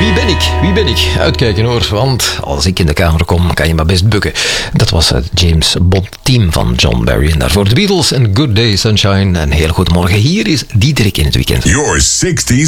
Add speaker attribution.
Speaker 1: Wie ben ik? Uitkijken hoor, want als ik in de kamer kom, kan je maar best bukken. Dat was het James Bond team van John Barry. En daarvoor de Beatles en Good Day Sunshine. Een heel goed morgen. Hier is Diederik in het weekend.
Speaker 2: Your 60s